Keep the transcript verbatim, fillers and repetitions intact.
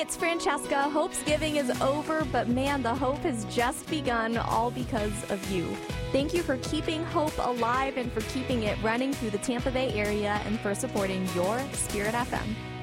It's Francesca. Hope's Giving is over, but man, the hope has just begun, all because of you. Thank you for keeping hope alive and for keeping it running through the Tampa Bay area and for supporting your Spirit F M.